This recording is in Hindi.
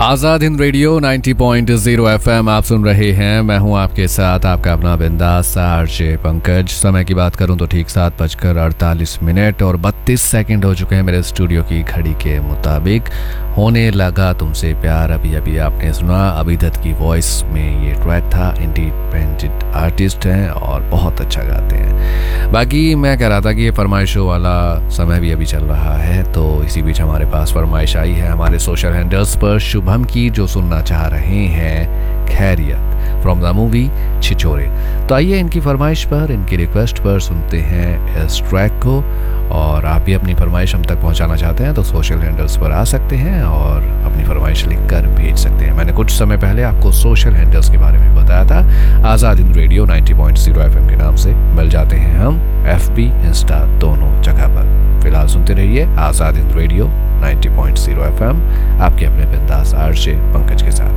आजाद हिंद रेडियो 90.0 एफएम आप सुन रहे हैं। मैं हूं आपके साथ आपका अपना बिंदास आरजे पंकज। समय की बात करूं तो ठीक 7:48 और 32 सेकंड हो चुके हैं मेरे स्टूडियो की घड़ी के मुताबिक। होने लगा तुमसे प्यार अभी अभी आपने सुना। अभी दत्त की वॉइस में ये ट्रैक था। इंडिपेंडेंट आर्टिस्ट हैं और बहुत अच्छा गाते हैं। बाकी मैं कह रहा था कि ये फरमाइशों वाला समय भी अभी चल रहा है, तो इसी बीच हमारे पास फरमाइश आई है हमारे सोशल हैंडल्स पर शुभम की, जो सुनना चाह रहे हैं खैरियत फ्रॉम द मूवी छिछोरे। तो आइए इनकी फरमाइश पर, इनकी रिक्वेस्ट पर सुनते हैं इस ट्रैक को। और आप भी अपनी फरमाइश हम तक पहुंचाना चाहते हैं तो सोशल हैंडल्स पर आ सकते हैं और अपनी फरमाइश लिखकर भेज सकते हैं। मैंने कुछ समय पहले आपको सोशल हैंडल्स के बारे में बताया था। आज़ाद हिंद रेडियो 90.0 एफएम के नाम से मिल जाते हैं हम FB इंस्टा दोनों जगह पर। फिलहाल सुनते रहिए आज़ाद हिंद रेडियो 90.0 एफएम आपके अपने बिंदास आरजे पंकज के साथ।